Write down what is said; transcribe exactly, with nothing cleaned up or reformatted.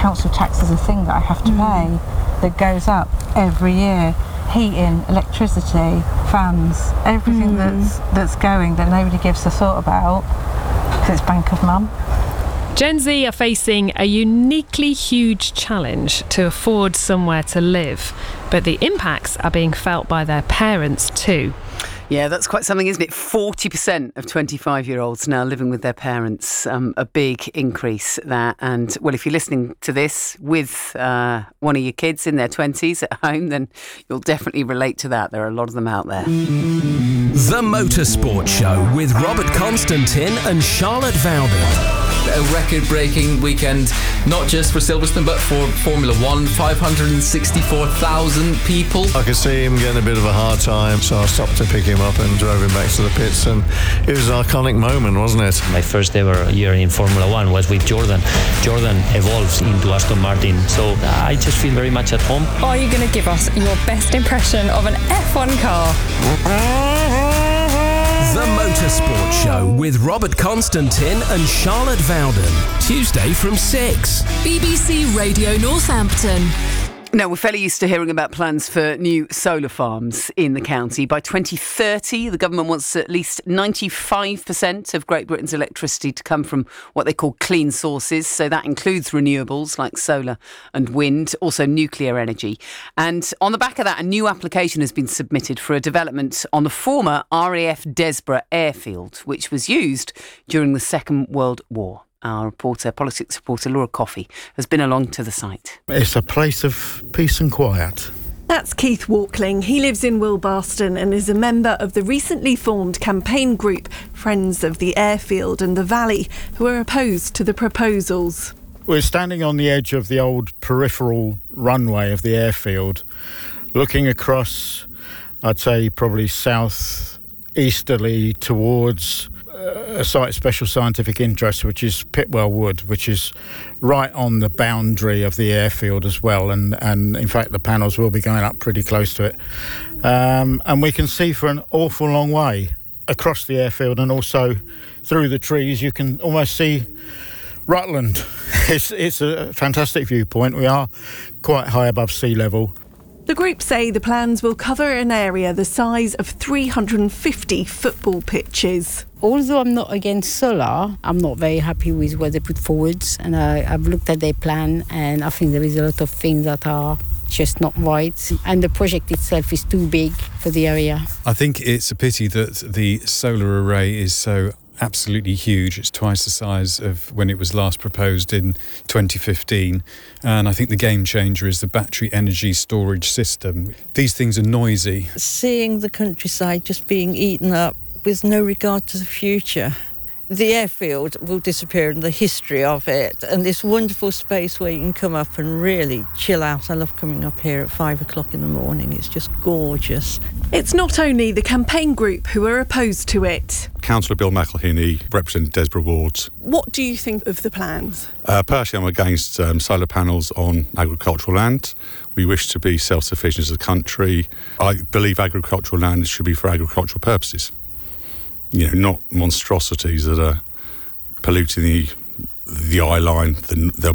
council tax is a thing that I have to mm. pay that goes up every year. Heating, electricity, fans, everything mm. that's that's going that nobody gives a thought about because it's Bank of Mum. Gen Z are facing a uniquely huge challenge to afford somewhere to live, but the impacts are being felt by their parents too. Yeah, that's quite something, isn't it? forty percent of twenty-five-year-olds now living with their parents. Um, a big increase there. And, well, if you're listening to this with uh, one of your kids in their twenties at home, then you'll definitely relate to that. There are a lot of them out there. The Motorsport Show with Robert Constantin and Charlotte Vowden. A record-breaking weekend, not just for Silverstone, but for Formula One. five hundred sixty-four thousand people. I could see him getting a bit of a hard time, so I stopped to pick him up and drove him back to the pits, and it was an iconic moment, wasn't it? My first ever year in Formula One was with Jordan. Jordan evolves into Aston Martin, so I just feel very much at home. Are you going to give us your best impression of an F one car? The Motorsport Show with Robert Constantin and Charlotte Vowden. Tuesday from six. B B C Radio Northampton. Now, we're fairly used to hearing about plans for new solar farms in the county. By twenty thirty, the government wants at least ninety-five percent of Great Britain's electricity to come from what they call clean sources. So that includes renewables like solar and wind, also nuclear energy. And on the back of that, a new application has been submitted for a development on the former R A F Desborough airfield, which was used during the Second World War. Our reporter, politics reporter Laura Coffey, has been along to the site. It's a place of peace and quiet. That's Keith Walkling. He lives in Wilbarston and is a member of the recently formed campaign group Friends of the Airfield and the Valley, who are opposed to the proposals. We're standing on the edge of the old peripheral runway of the airfield, looking across, I'd say, probably south-easterly towards a site of special scientific interest, which is Pitwell Wood, which is right on the boundary of the airfield as well, and, and in fact the panels will be going up pretty close to it. Um, and we can see for an awful long way across the airfield, and also through the trees you can almost see Rutland. It's, it's a fantastic viewpoint. We are quite high above sea level. The group say the plans will cover an area the size of three hundred fifty football pitches. Although I'm not against solar, I'm not very happy with what they put forward, and I, I've looked at their plan, and I think there is a lot of things that are just not right, and the project itself is too big for the area. I think it's a pity that the solar array is so absolutely huge. It's twice the size of when it was last proposed in twenty fifteen. And I think the game changer is the battery energy storage system. These things are noisy. Seeing the countryside just being eaten up with no regard to the future. The airfield will disappear and the history of it, and this wonderful space where you can come up and really chill out. I love coming up here at five o'clock in the morning. It's just gorgeous. It's not only the campaign group who are opposed to it. Councillor Bill McElhinney represents Desborough Wards. What do you think of the plans? Uh, personally, I'm against um, solar panels on agricultural land. We wish to be self-sufficient as a country. I believe agricultural land should be for agricultural purposes. You know, not monstrosities that are polluting the the eye line, the, the